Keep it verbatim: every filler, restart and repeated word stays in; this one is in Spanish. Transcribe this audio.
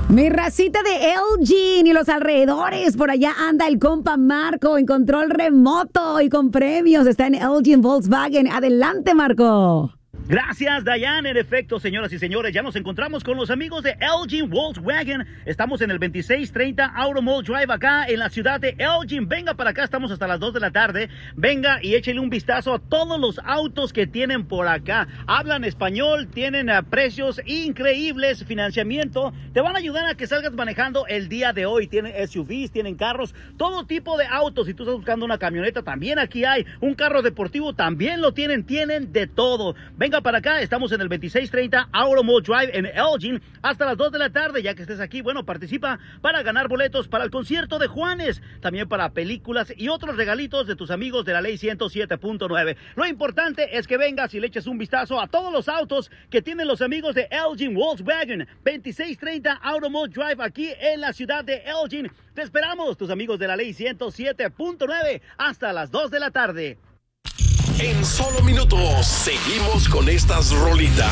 Mi racita de Elgin y los alrededores. Por allá anda el compa Marco en control remoto y con premios. Está en Elgin Volkswagen. Adelante, Marco. Gracias, Dayan. En efecto, señoras y señores, ya nos encontramos con los amigos de Elgin Volkswagen. Estamos en el veintiséis treinta Auto Mall Drive acá en la ciudad de Elgin. Venga para acá, estamos hasta las dos de la tarde. Venga y échele un vistazo a todos los autos que tienen por acá. Hablan español, tienen uh, precios increíbles, financiamiento. Te van a ayudar a que salgas manejando el día de hoy. Tienen S U Vs, tienen carros, todo tipo de autos. Si tú estás buscando una camioneta, también aquí hay. Un carro deportivo, también lo tienen. Tienen de todo. Venga para acá, estamos en el veintiséis treinta Auto Mall Drive en Elgin hasta las dos de la tarde. Ya que estés aquí, bueno, participa para ganar boletos para el concierto de Juanes, también para películas y otros regalitos de tus amigos de la ley ciento siete punto nueve. Lo importante es que vengas y le eches un vistazo a todos los autos que tienen los amigos de Elgin Volkswagen. Veintiséis treinta Auto Mall Drive aquí en la ciudad de Elgin. Te esperamos, tus amigos de la ley ciento siete punto nueve, hasta las dos de la tarde. En solo minutos seguimos con estas rolitas.